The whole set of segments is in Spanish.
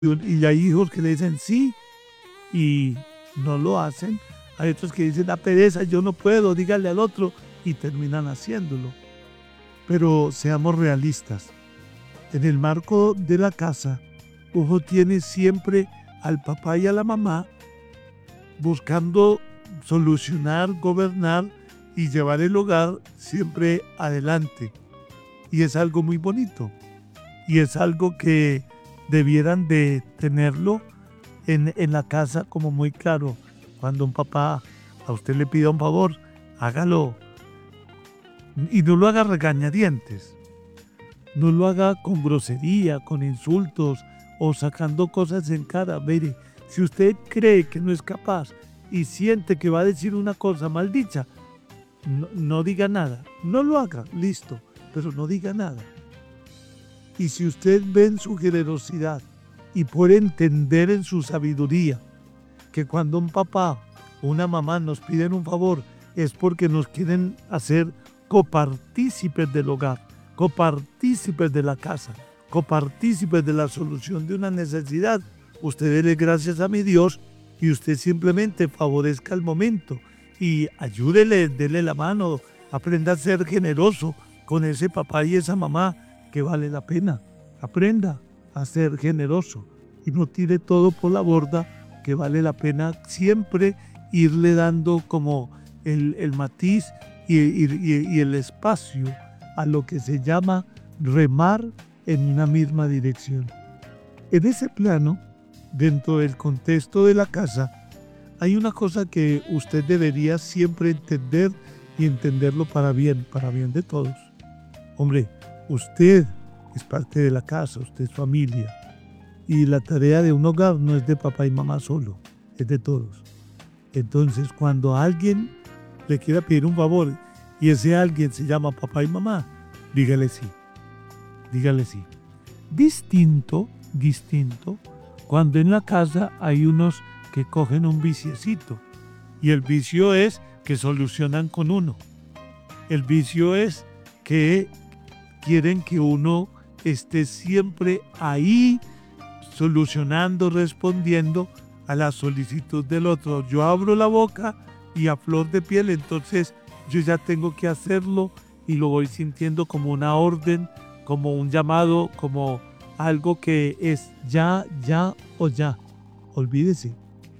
Y hay hijos que le dicen sí y no lo hacen. Hay otros que dicen, la pereza, yo no puedo, dígale al otro, y terminan haciéndolo. Pero seamos realistas. En el marco de la casa, uno tiene siempre al papá y a la mamá buscando solucionar, gobernar y llevar el hogar siempre adelante. Y es algo muy bonito. Y es algo que debieran de tenerlo en la casa como muy claro. Cuando un papá a usted le pida un favor, hágalo. Y no lo haga regañadientes. No lo haga con grosería, con insultos o sacando cosas en cara. Mire, si usted cree que no es capaz y siente que va a decir una cosa mal dicha, no diga nada. No lo haga, listo, pero no diga nada. Y si usted ve en su generosidad y puede entender en su sabiduría que cuando un papá o una mamá nos piden un favor es porque nos quieren hacer copartícipes del hogar, copartícipes de la casa, copartícipes de la solución de una necesidad, usted dele gracias a mi Dios y usted simplemente favorezca el momento y ayúdele, dele la mano, aprenda a ser generoso con ese papá y esa mamá que vale la pena. Aprenda a ser generoso y no tire todo por la borda, que vale la pena siempre irle dando como el matiz y el espacio a lo que se llama remar en una misma dirección. En ese plano, dentro del contexto de la casa, hay una cosa que usted debería siempre entender y entenderlo para bien de todos. Hombre, usted es parte de la casa, usted es familia. Y la tarea de un hogar no es de papá y mamá solo, es de todos. Entonces, cuando alguien le quiera pedir un favor y ese alguien se llama papá y mamá, dígale sí. Dígale sí. Distinto, cuando en la casa hay unos que cogen un viciecito. Y el vicio es que solucionan con uno. El vicio es que quieren que uno esté siempre ahí solucionando, respondiendo a la solicitud del otro. Yo abro la boca y a flor de piel, entonces yo ya tengo que hacerlo y lo voy sintiendo como una orden, como un llamado, como algo que es ya o ya. Olvídese.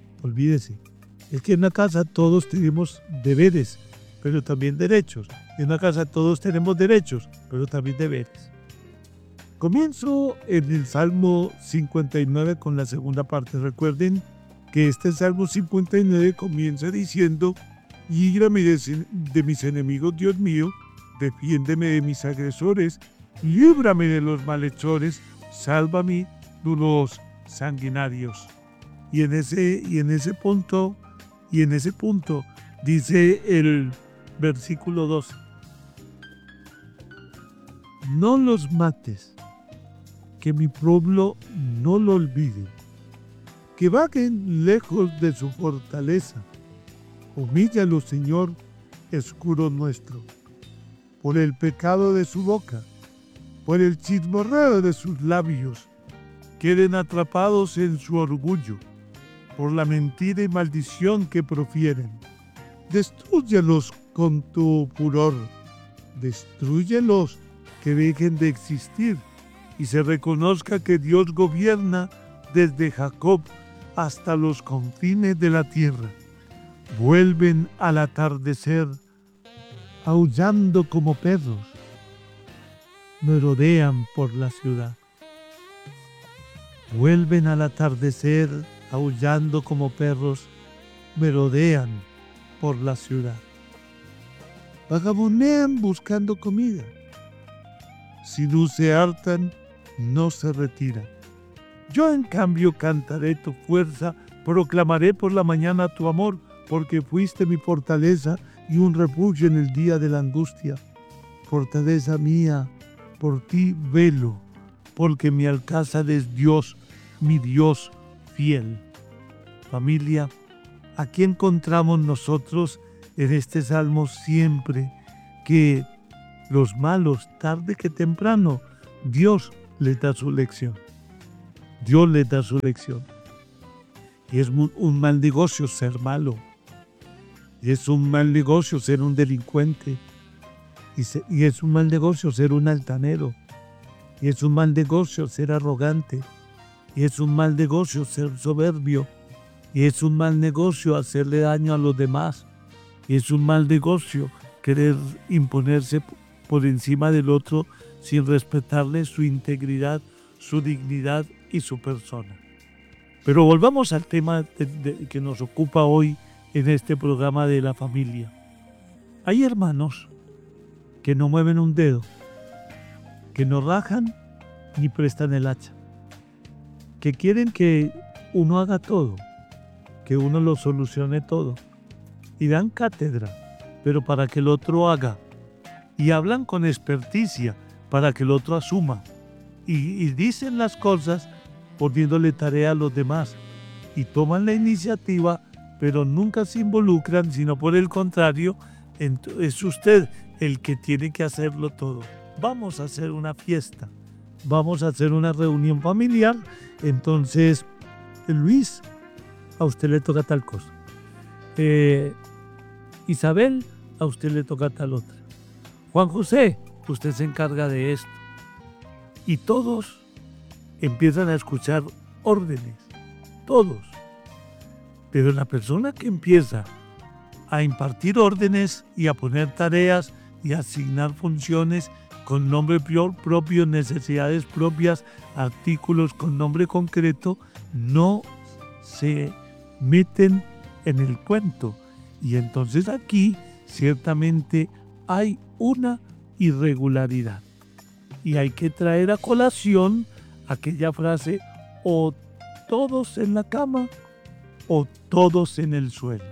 Es que en una casa todos tenemos deberes, pero también derechos. En una casa todos tenemos derechos, pero también deberes. Comienzo en el Salmo 59 con la segunda parte. Recuerden que este Salmo 59 comienza diciendo: líbrame de mis enemigos, Dios mío, defiéndeme de mis agresores, líbrame de los malhechores, sálvame de los sanguinarios. Y en ese punto dice el versículo 12: no los mates, que mi pueblo no lo olvide, que vaguen lejos de su fortaleza. Humíllalo, Señor, escudo nuestro, por el pecado de su boca, por el chismorreo de sus labios. Queden atrapados en su orgullo, por la mentira y maldición que profieren. Destrúyelos con tu furor, destrúyelos, que dejen de existir y se reconozca que Dios gobierna desde Jacob hasta los confines de la tierra. Vuelven al atardecer, aullando como perros, merodean por la ciudad. Vuelven al atardecer, aullando como perros, merodean por la ciudad. Vagabundean buscando comida. Si no se hartan, no se retiran. Yo en cambio cantaré tu fuerza, proclamaré por la mañana tu amor, porque fuiste mi fortaleza y un refugio en el día de la angustia. Fortaleza mía, por ti velo, porque mi alcázar es Dios, mi Dios fiel. Familia, aquí encontramos nosotros en este salmo siempre que los malos, tarde que temprano, Dios les da su lección. Dios les da su lección. Y es un mal negocio ser malo. Y es un mal negocio ser un delincuente. Y es un mal negocio ser un altanero. Y es un mal negocio ser arrogante. Y es un mal negocio ser soberbio. Y es un mal negocio hacerle daño a los demás. Y es un mal negocio querer imponerse por encima del otro sin respetarle su integridad, su dignidad y su persona. Pero volvamos al tema que nos ocupa hoy en este programa de la familia. Hay hermanos que no mueven un dedo, que no rajan ni prestan el hacha, que quieren que uno haga todo, que uno lo solucione todo, y dan cátedra, pero para que el otro haga, y hablan con experticia para que el otro asuma, y dicen las cosas poniéndole tarea a los demás, y toman la iniciativa, pero nunca se involucran, sino por el contrario, es usted el que tiene que hacerlo todo. Vamos a hacer una fiesta, vamos a hacer una reunión familiar, entonces, Luis, a usted le toca tal cosa. Isabel, a usted le toca tal otra. Juan José, usted se encarga de esto. Y todos empiezan a escuchar órdenes, todos. Pero la persona que empieza a impartir órdenes y a poner tareas y a asignar funciones con nombre propio, necesidades propias, artículos con nombre concreto, no se meten en el cuento. Y entonces aquí ciertamente hay una irregularidad. Y hay que traer a colación aquella frase, o todos en la cama o todos en el suelo.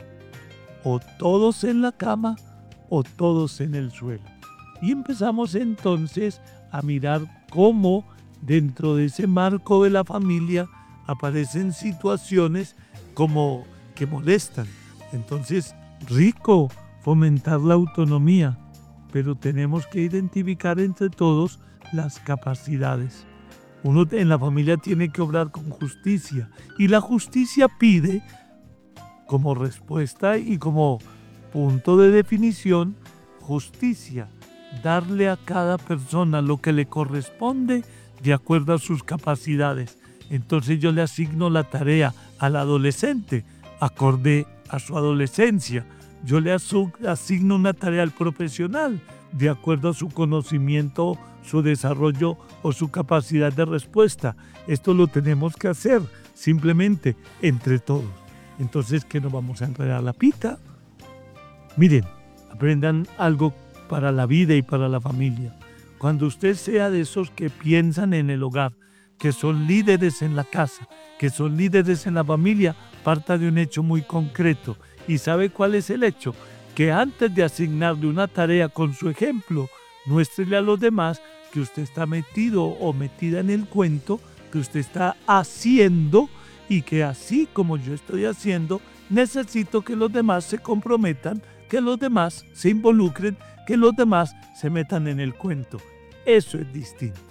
O todos en la cama o todos en el suelo. Y empezamos entonces a mirar cómo dentro de ese marco de la familia aparecen situaciones como que molestan. Entonces, rico fomentar la autonomía, pero tenemos que identificar entre todos las capacidades. Uno en la familia tiene que obrar con justicia, y la justicia pide como respuesta y como punto de definición justicia, darle a cada persona lo que le corresponde de acuerdo a sus capacidades. Entonces yo le asigno la tarea al adolescente acorde a su adolescencia. Yo le asigno una tarea al profesional de acuerdo a su conocimiento, su desarrollo o su capacidad de respuesta. Esto lo tenemos que hacer simplemente entre todos. Entonces, ¿qué nos vamos a enredar la pita? Miren, aprendan algo para la vida y para la familia. Cuando usted sea de esos que piensan en el hogar, que son líderes en la casa, que son líderes en la familia, parta de un hecho muy concreto. ¿Y sabe cuál es el hecho? Que antes de asignarle una tarea con su ejemplo, muéstrele a los demás que usted está metido o metida en el cuento, que usted está haciendo, y que así como yo estoy haciendo, necesito que los demás se comprometan, que los demás se involucren, que los demás se metan en el cuento. Eso es distinto.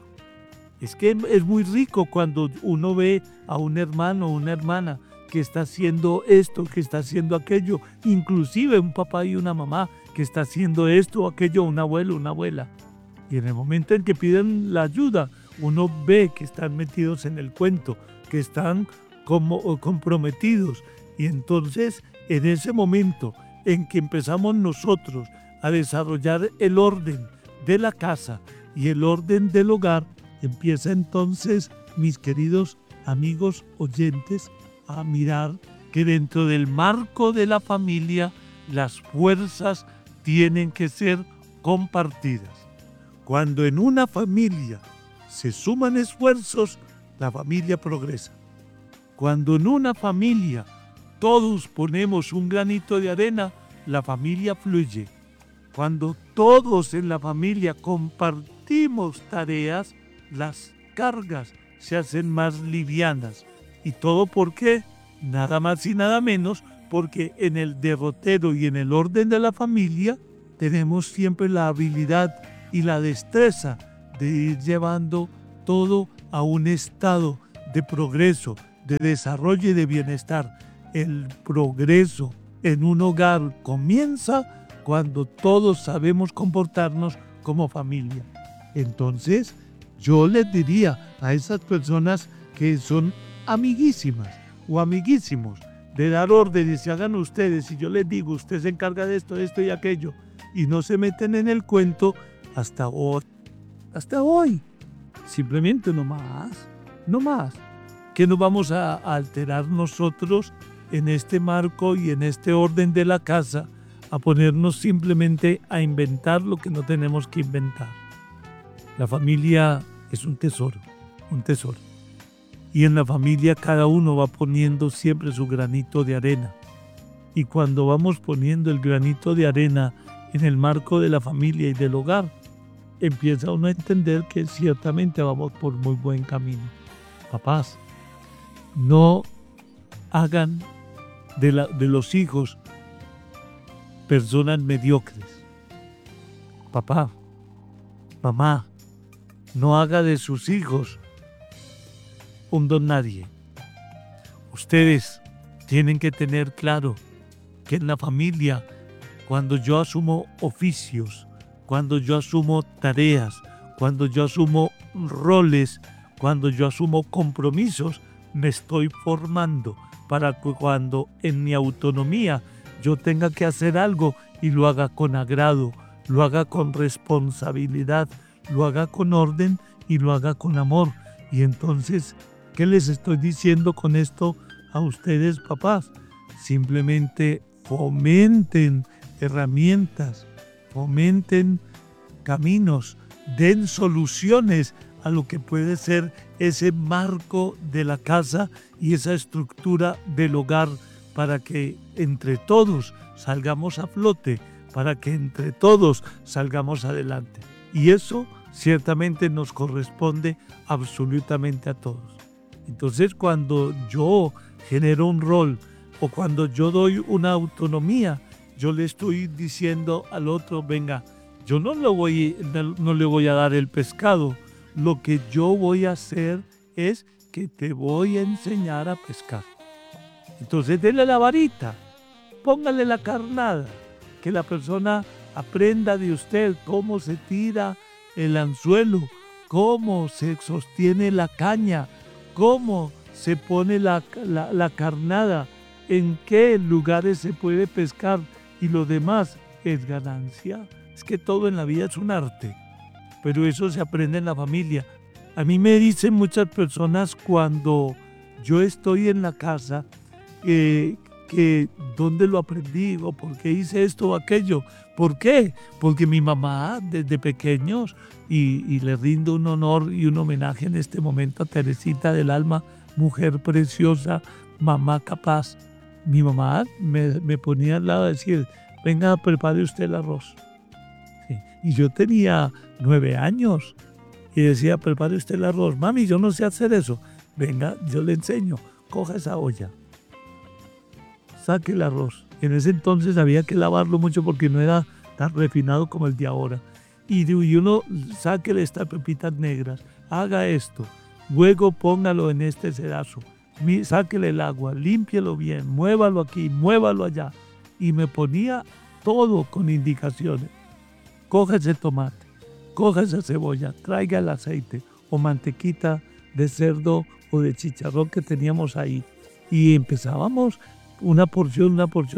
Es que es muy rico cuando uno ve a un hermano o una hermana que está haciendo esto, que está haciendo aquello, inclusive un papá y una mamá que está haciendo esto o aquello, un abuelo, una abuela. Y en el momento en que piden la ayuda, uno ve que están metidos en el cuento, que están comprometidos. Y entonces, en ese momento en que empezamos nosotros a desarrollar el orden de la casa y el orden del hogar, empieza entonces, mis queridos amigos oyentes, a mirar que dentro del marco de la familia las fuerzas tienen que ser compartidas. Cuando en una familia se suman esfuerzos, la familia progresa. Cuando en una familia todos ponemos un granito de arena, la familia fluye. Cuando todos en la familia compartimos tareas, las cargas se hacen más livianas. ¿Y todo por qué? Nada más y nada menos porque en el derrotero y en el orden de la familia tenemos siempre la habilidad y la destreza de ir llevando todo a un estado de progreso, de desarrollo y de bienestar. El progreso en un hogar comienza cuando todos sabemos comportarnos como familia. Entonces, yo les diría a esas personas que son amiguísimas o amiguísimos de dar órdenes y hagan ustedes, y yo les digo, usted se encarga de esto, esto y aquello, y no se meten en el cuento hasta hoy. Hasta hoy. Simplemente no más. No más. ¿Qué nos vamos a alterar nosotros en este marco y en este orden de la casa, a ponernos simplemente a inventar lo que no tenemos que inventar? La familia es un tesoro, un tesoro. Y en la familia cada uno va poniendo siempre su granito de arena. Y cuando vamos poniendo el granito de arena en el marco de la familia y del hogar, empieza uno a entender que ciertamente vamos por muy buen camino. Papás, no hagan de los hijos personas mediocres. Papá, mamá, no haga de sus hijos un don nadie. Ustedes tienen que tener claro que en la familia, cuando yo asumo oficios, cuando yo asumo tareas, cuando yo asumo roles, cuando yo asumo compromisos, me estoy formando para que cuando en mi autonomía yo tenga que hacer algo y lo haga con agrado, lo haga con responsabilidad, lo haga con orden y lo haga con amor. Y entonces, ¿qué les estoy diciendo con esto a ustedes, papás? Simplemente fomenten herramientas, fomenten caminos, den soluciones a lo que puede ser ese marco de la casa y esa estructura del hogar, para que entre todos salgamos a flote, para que entre todos salgamos adelante. Y eso ciertamente nos corresponde absolutamente a todos. Entonces, cuando yo genero un rol o cuando yo doy una autonomía, yo le estoy diciendo al otro, venga, yo no le voy a dar el pescado. Lo que yo voy a hacer es que te voy a enseñar a pescar. Entonces, denle la varita, póngale la carnada, que la persona aprenda de usted cómo se tira el anzuelo, cómo se sostiene la caña, cómo se pone la carnada, en qué lugares se puede pescar, y lo demás es ganancia. Es que todo en la vida es un arte, pero eso se aprende en la familia. A mí me dicen muchas personas cuando yo estoy en la casa que dónde lo aprendí o por qué hice esto o aquello. ¿Por qué? Porque mi mamá desde pequeños, y le rindo un honor y un homenaje en este momento a Teresita del Alma, mujer preciosa, mamá capaz. Mi mamá me ponía al lado a decir, venga, prepare usted el arroz. Sí. Y yo tenía 9 años y decía, prepare usted el arroz. Mami, yo no sé hacer eso. Venga, yo le enseño. Coja esa olla. Saque el arroz. En ese entonces había que lavarlo mucho porque no era tan refinado como el de ahora. Y uno sáquele estas pepitas negras. Haga esto. Luego póngalo en este sedazo. Sáquele el agua, límpielo bien, muévalo aquí, muévalo allá. Y me ponía todo con indicaciones. Coja ese tomate, coja esa cebolla, traiga el aceite o mantequita de cerdo o de chicharrón que teníamos ahí. Y empezábamos una porción,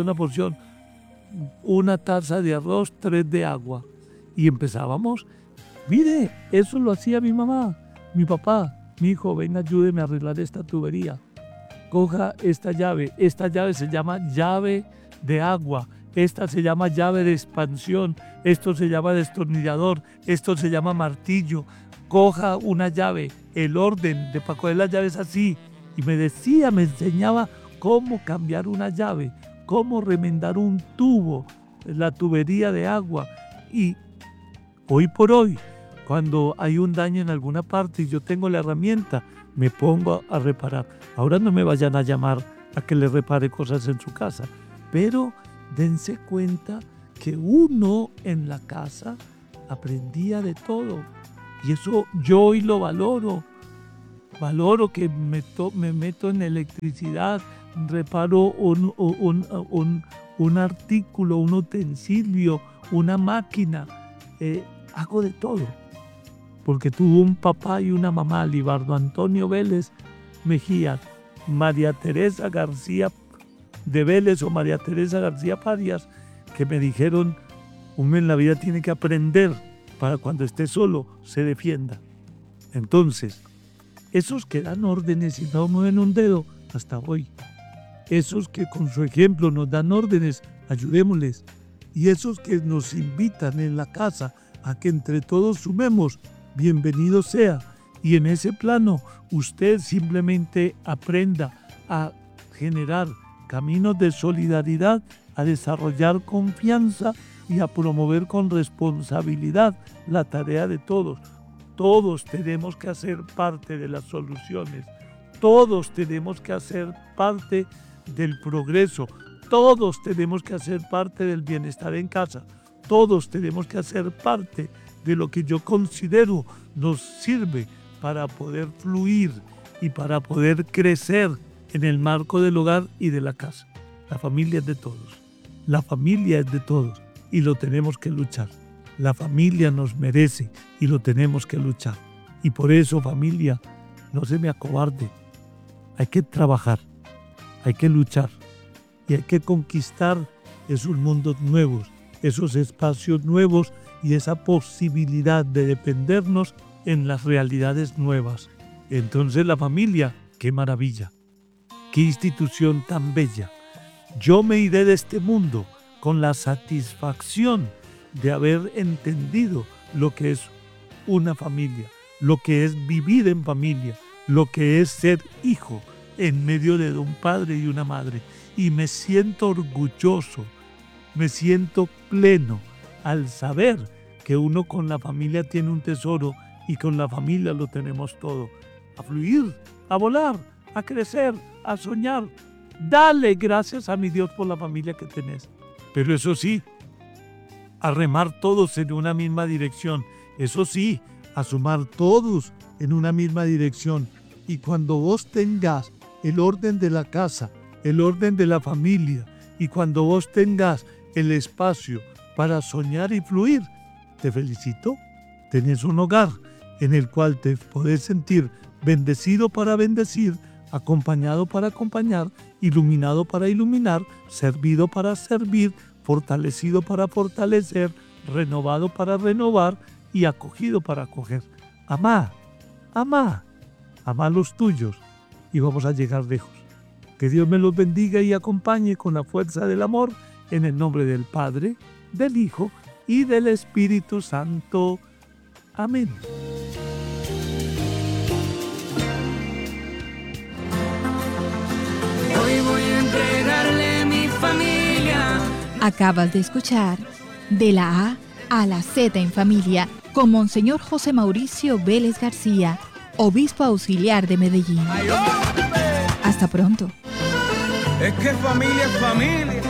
una taza de arroz, 3 de agua. Y empezábamos, mire, eso lo hacía mi mamá, mi papá. Mi hijo, ven, ayúdeme a arreglar esta tubería. Coja esta llave se llama llave de agua, esta se llama llave de expansión, esto se llama destornillador, esto se llama martillo. Coja una llave, el orden de para coger las llaves así. Y me enseñaba cómo cambiar una llave, cómo remendar un tubo, la tubería de agua. Y hoy por hoy, cuando hay un daño en alguna parte y yo tengo la herramienta, me pongo a reparar. Ahora no me vayan a llamar a que le repare cosas en su casa, pero dense cuenta que uno en la casa aprendía de todo. Y eso yo hoy lo valoro. valoro que me meto en electricidad, reparo un artículo, un utensilio, una máquina, hago de todo. Porque tuvo un papá y una mamá, Libardo Antonio Vélez Mejía, María Teresa García de Vélez o María Teresa García Parias, que me dijeron, uno en la vida tiene que aprender para cuando esté solo se defienda. Entonces, esos que dan órdenes y no mueven un dedo, hasta hoy. Esos que con su ejemplo nos dan órdenes, ayudémosles. Y esos que nos invitan en la casa a que entre todos sumemos, bienvenido sea. Y en ese plano, usted simplemente aprenda a generar caminos de solidaridad, a desarrollar confianza y a promover con responsabilidad la tarea de todos. Todos tenemos que hacer parte de las soluciones. Todos tenemos que hacer parte del progreso. Todos tenemos que hacer parte del bienestar en casa. Todos tenemos que hacer parte de lo que yo considero nos sirve para poder fluir y para poder crecer en el marco del hogar y de la casa. La familia es de todos. La familia es de todos y lo tenemos que luchar. La familia nos merece y lo tenemos que luchar. Y por eso, familia, no se me acobarde. Hay que trabajar, hay que luchar y hay que conquistar esos mundos nuevos, esos espacios nuevos y esa posibilidad de dependernos en las realidades nuevas. Entonces la familia, qué maravilla, qué institución tan bella. Yo me iré de este mundo con la satisfacción de haber entendido lo que es una familia, lo que es vivir en familia, lo que es ser hijo en medio de un padre y una madre. Y me siento orgulloso, me siento pleno al saber que uno con la familia tiene un tesoro y con la familia lo tenemos todo. A fluir, a volar, a crecer, a soñar. Dale gracias a mi Dios por la familia que tenés. Pero eso sí, a remar todos en una misma dirección. Eso sí, a sumar todos en una misma dirección. Y cuando vos tengas el orden de la casa, el orden de la familia, y cuando vos tengas el espacio para soñar y fluir, te felicito. Tenés un hogar en el cual te podés sentir bendecido para bendecir, acompañado para acompañar, iluminado para iluminar, servido para servir, fortalecido para fortalecer, renovado para renovar y acogido para acoger. Amá, amá, amá a los tuyos y vamos a llegar lejos. Que Dios me los bendiga y acompañe con la fuerza del amor en el nombre del Padre, del Hijo y del Espíritu Santo. Amén. Hoy voy a entregarle mi familia. Acabas de escuchar De la A la Z en Familia con Monseñor José Mauricio Vélez García, obispo auxiliar de Medellín. Hasta pronto. Es que familia es familia.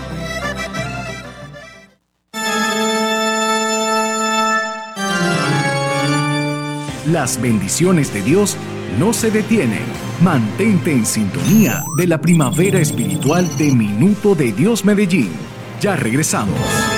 Las bendiciones de Dios no se detienen. Mantente en sintonía de la primavera espiritual de Minuto de Dios Medellín. Ya regresamos.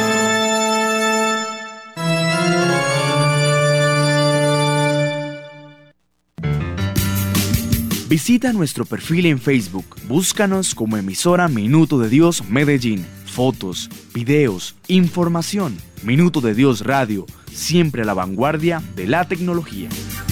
Visita nuestro perfil en Facebook. Búscanos como emisora Minuto de Dios Medellín. Fotos, videos, información. Minuto de Dios Radio, siempre a la vanguardia de la tecnología.